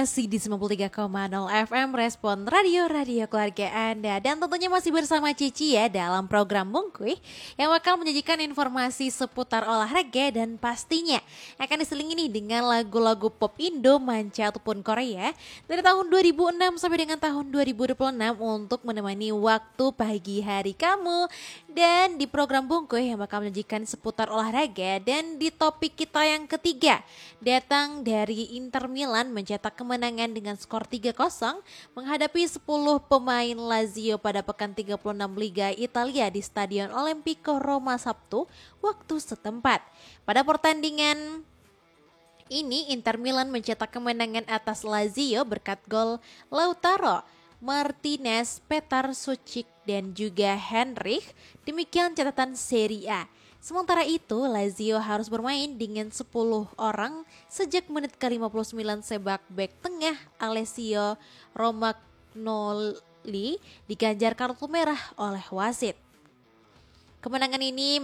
masih di 93,0 FM Respon Radio keluarga Anda. Dan tentunya masih bersama Cici ya dalam program Bungkuy yang bakal menyajikan informasi seputar olahraga dan pastinya akan diselingi nih dengan lagu-lagu pop Indo, manca ataupun Korea dari tahun 2006 sampai dengan tahun 2026 untuk menemani waktu pagi hari kamu. Dan di program Bungkuy yang bakal menyajikan seputar olahraga, dan di topik kita yang ketiga datang dari Inter Milan mencetak kemenangan dengan skor 3-0 menghadapi 10 pemain Lazio pada pekan 36 Liga Italia di Stadion Olimpico Roma Sabtu waktu setempat. Pada pertandingan ini Inter Milan mencetak kemenangan atas Lazio berkat gol Lautaro Martinez, Petar Sucic dan juga Henrich. Demikian catatan Serie A. Sementara itu Lazio harus bermain dengan 10 orang sejak menit ke-59 sebab bek tengah Alessio Romagnoli diganjar kartu merah oleh wasit. Kemenangan ini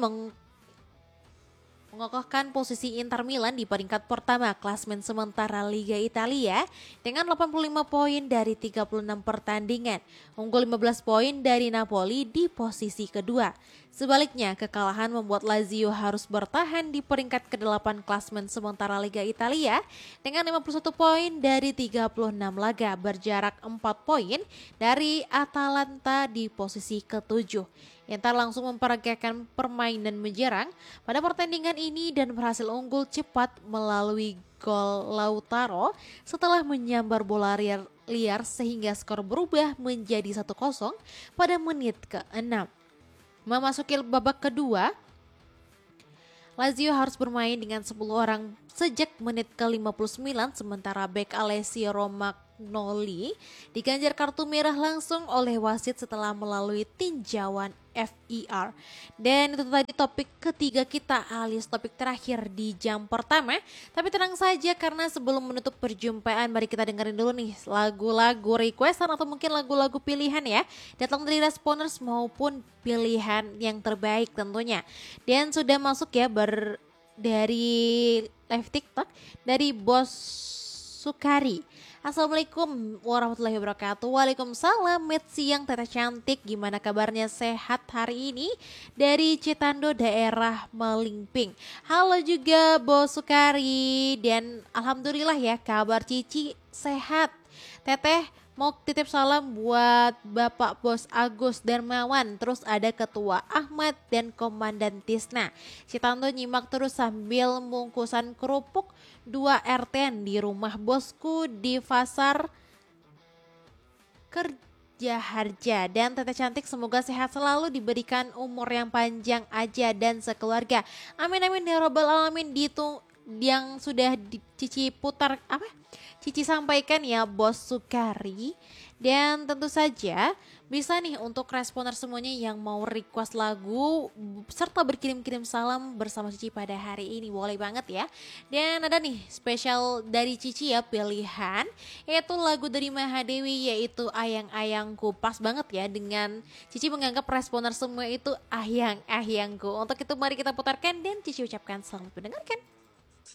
mengokohkan posisi Inter Milan di peringkat pertama klasmen sementara Liga Italia dengan 85 poin dari 36 pertandingan, unggul 15 poin dari Napoli di posisi kedua. Sebaliknya, kekalahan membuat Lazio harus bertahan di peringkat ke-8 klasmen sementara Liga Italia dengan 51 poin dari 36 laga, berjarak 4 poin dari Atalanta di posisi ke-7. Inter langsung memperagakan permainan menyerang pada pertandingan ini dan berhasil unggul cepat melalui gol Lautaro setelah menyambar bola liar sehingga skor berubah menjadi 1-0 pada menit ke-6. Memasuki babak kedua, Lazio harus bermain dengan 10 orang sejak menit ke-59 sementara bek Alessio Romagnoli diganjar kartu merah langsung oleh wasit setelah melalui tinjauan VAR. Dan itu tadi topik ketiga kita alias topik terakhir di jam pertama. Tapi tenang saja karena sebelum menutup perjumpaan mari kita dengerin dulu nih lagu-lagu requestan atau mungkin lagu-lagu pilihan ya, datang dari responers maupun pilihan yang terbaik tentunya. Dan sudah masuk ya dari live TikTok dari Bos Sukari. Assalamualaikum warahmatullahi wabarakatuh. Waalaikumsalam. Met siang Teteh cantik, gimana kabarnya, sehat hari ini? Dari Citando daerah Melingping. Halo juga Bos Sukari. Dan alhamdulillah ya kabar Cici sehat. Teteh mau titip salam buat Bapak Bos Agus Darmawan, terus ada Ketua Ahmad dan Komandan Tisna. Citando nyimak terus sambil bungkusan kerupuk 2 RTN di rumah bosku di Pasar Kerja Harja. Dan Teteh cantik semoga sehat selalu, diberikan umur yang panjang aja dan sekeluarga. Amin amin ya robbal alamin. Yang sudah Cici putar Cici sampaikan ya Bos Sukari. Dan tentu saja bisa nih untuk responer semuanya yang mau request lagu serta berkirim-kirim salam bersama Cici pada hari ini, boleh banget ya. Dan ada nih spesial dari Cici ya pilihan, yaitu lagu dari Mahadewi yaitu Ayang-Ayangku. Pas banget ya dengan Cici menganggap responer semua itu ayang-ayangku. Untuk itu mari kita putarkan dan Cici ucapkan selamat mendengarkan.